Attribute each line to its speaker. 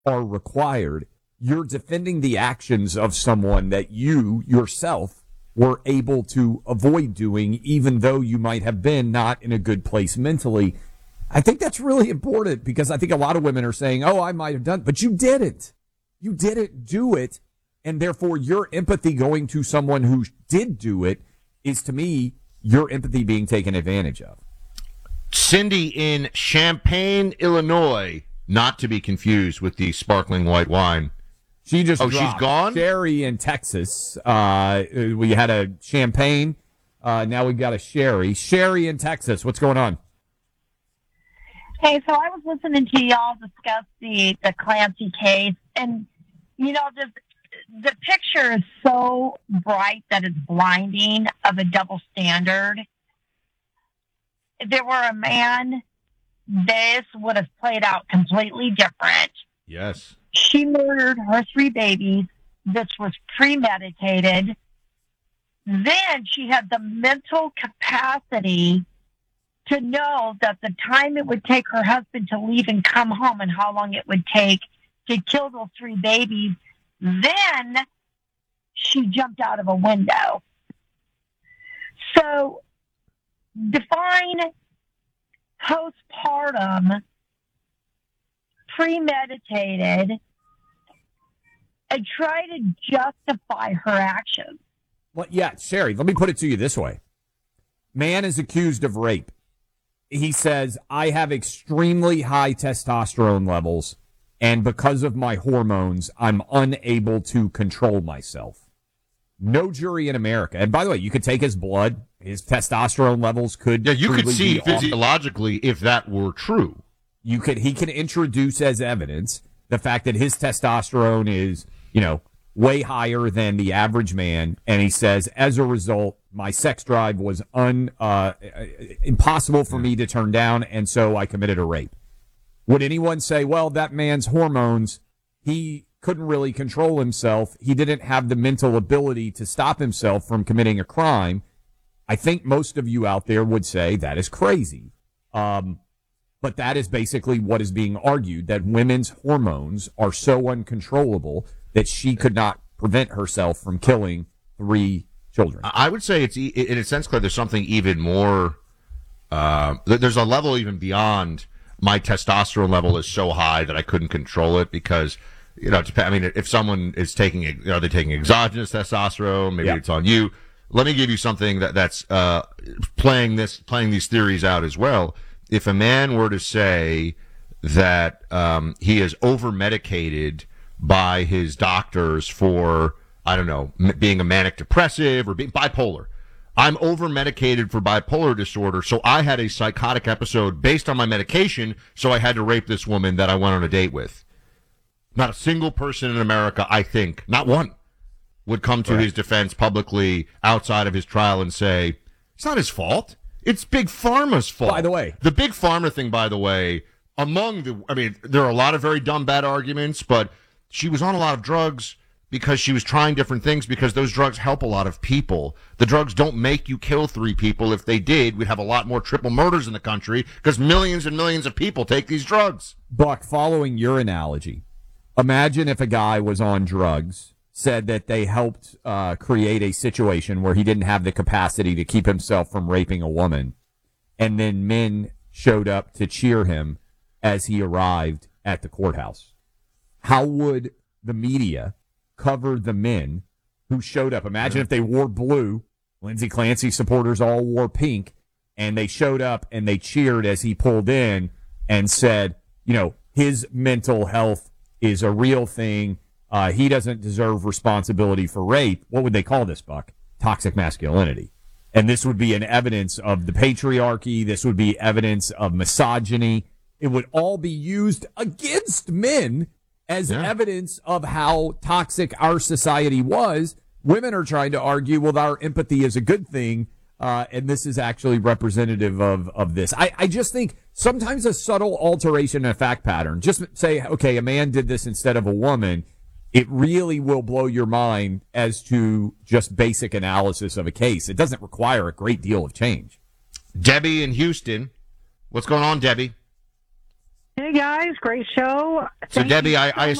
Speaker 1: are required. You're defending the actions of someone that you yourself were able to avoid doing, even though you might have been not in a good place mentally. I think that's really important because I think a lot of women are saying, oh, I might have done, but you didn't. You didn't do it. And therefore, your empathy going to someone who did do it is, to me, your empathy being taken advantage of.
Speaker 2: Cindy in Champaign, Illinois, not to be confused with the sparkling white wine.
Speaker 1: She just
Speaker 2: she's gone?
Speaker 1: Sherry in Texas. We had a Champagne. Now we've got a Sherry. Sherry in Texas. What's going on?
Speaker 3: Hey, so I was listening to y'all discuss the Clancy case, and, you know, the picture is so bright that it's blinding of a double standard. If there were a man, this would have played out completely different.
Speaker 2: Yes.
Speaker 3: She murdered her 3 babies. This was premeditated. Then she had the mental capacity to know that the time it would take her husband to leave and come home and how long it would take to kill those 3 babies. Then she jumped out of a window. So define postpartum, premeditated, and try to justify her actions.
Speaker 1: Well, yeah, Sherry, let me put it to you this way. Man is accused of rape. He says, I have extremely high testosterone levels, and because of my hormones, I'm unable to control myself. No jury in America. And by the way, you could take his blood. His testosterone levels could.
Speaker 2: Yeah, you could see physiologically if that were true.
Speaker 1: He can introduce as evidence the fact that his testosterone is, way higher than the average man. And he says, as a result, my sex drive was impossible for me to turn down, and so I committed a rape. Would anyone say, well, that man's hormones, he couldn't really control himself. He didn't have the mental ability to stop himself from committing a crime. I think most of you out there would say that is crazy. But that is basically what is being argued, that women's hormones are so uncontrollable that she could not prevent herself from killing 3 children.
Speaker 2: I would say it's, in a sense, Claire, there's something even more, there's a level even beyond my testosterone level is so high that I couldn't control it because, if someone is taking, are they taking exogenous testosterone? Maybe it's on you. Let me give you something that's playing these theories out as well. If a man were to say that he is over-medicated by his doctors for, I don't know, being a manic depressive or being bipolar. I'm over-medicated for bipolar disorder, so I had a psychotic episode based on my medication, so I had to rape this woman that I went on a date with. Not a single person in America, I think, not one, would come to his defense publicly outside of his trial and say, it's not his fault. It's Big Pharma's fault.
Speaker 1: By the way.
Speaker 2: The Big Pharma thing, by the way, there are a lot of very dumb, bad arguments, but she was on a lot of drugs because she was trying different things because those drugs help a lot of people. The drugs don't make you kill 3 people. If they did, we'd have a lot more triple murders in the country because millions and millions of people take these drugs.
Speaker 1: Buck, following your analogy, imagine if a guy was on drugs, said that they helped create a situation where he didn't have the capacity to keep himself from raping a woman, and then men showed up to cheer him as he arrived at the courthouse. How would the media cover the men who showed up? Imagine if they wore blue, Lindsey Clancy supporters all wore pink, and they showed up and they cheered as he pulled in and said, his mental health is a real thing. He doesn't deserve responsibility for rape. What would they call this, Buck? Toxic masculinity. And this would be an evidence of the patriarchy. This would be evidence of misogyny. It would all be used against men as evidence of how toxic our society was. Women are trying to argue, well, our empathy is a good thing, and this is actually representative of this. I just think sometimes a subtle alteration in a fact pattern, just say, okay, a man did this instead of a woman, it really will blow your mind as to just basic analysis of a case. It doesn't require a great deal of change.
Speaker 2: Debbie in Houston. What's going on, Debbie?
Speaker 4: Hey guys, great show.
Speaker 2: So
Speaker 4: Thank
Speaker 2: Debbie,
Speaker 4: you
Speaker 2: I